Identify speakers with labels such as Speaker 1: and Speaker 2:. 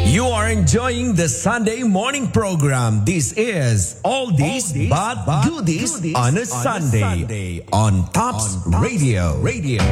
Speaker 1: You are enjoying the Sunday morning program. This is Oldies but Goodies on a Sunday on Tops Radio.